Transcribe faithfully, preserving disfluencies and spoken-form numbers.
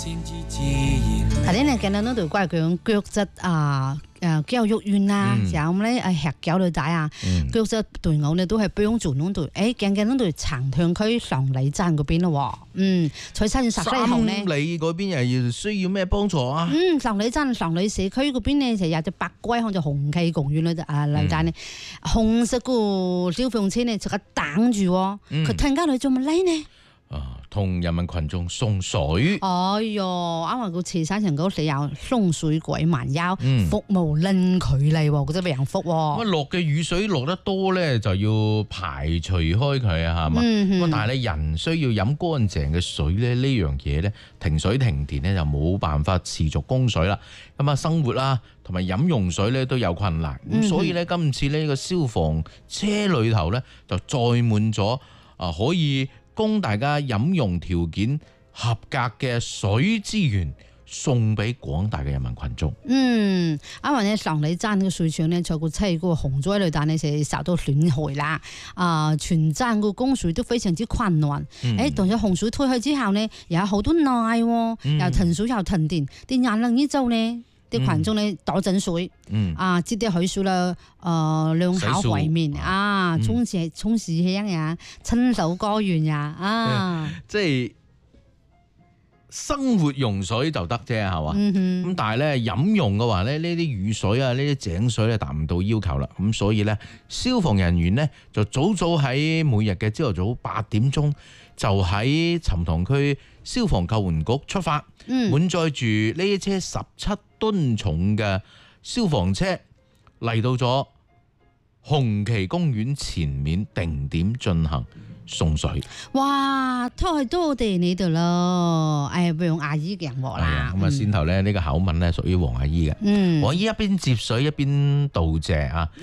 頭先你見到嗰度關於講腳質啊誒教育院啊，就咁咧誒吃膠女仔啊，腳質隊伍咧都係幫助嗰度，誒近近嗰度長塘區上里站嗰邊咯，嗯，在新十里後咧， 三里嗰邊又要需要咩幫助啊？ 嗯，上里站上里社區嗰邊咧就有隻白龜向住紅旗公園咧啊里站咧，紅色個消防車咧就咁擋住，佢突然間嚟做乜嚟呢？ 啊，同人民群眾送水。 哎喲，啱話個慈山城嗰時有送水鬼蠻腰，嗯、服務零距離喎，嗰啲病福喎。 咁落嘅雨水落得多咧，就要排除開佢啊，係嘛？咁、嗯、但係咧，人需要飲乾淨嘅水咧，呢樣嘢咧，停水停電咧就冇辦法持續供水啦。咁啊，生活啦同埋飲用水咧都有困難。咁、嗯、所以咧，今次呢個消防車裏頭咧就載滿咗啊，可以供大家飲用條件合格嘅水資源，送俾廣大嘅人民群眾。 嗯，因為咧上里站嘅水廠咧，在個七個洪災裏邊咧，就受到損害啦。啊、呃，全站個供水都非常之困難。誒、嗯，同咗洪水退去之後呢，又有好多耐，嗯、又停水又停電，啲眼冷呢周呢。啲群眾咧倒整水，嗯、啊，接啲海水啦，誒、呃，良好為面啊，沖洗沖洗香呀，親手乾完呀，啊， 嗯、即係生活用水就得啫，係嘛？咁、嗯、但係咧飲用嘅話咧，呢啲雨水啊，呢啲井水咧達唔到要求啦，咁所以咧消防人員呢，就早早喺每日嘅朝頭早八點鐘就喺沉塘區消防救援局出發，嗯、滿載住呢一車十七噸重嘅消防車嚟到咗紅旗公園前面定點進行送水。 哇，太多謝你哋咯！誒，黃阿姨嘅我啦。 咁啊，先頭咧呢個口吻咧屬於黃阿姨嘅。嗯，黃阿姨一邊接水一邊道謝啊。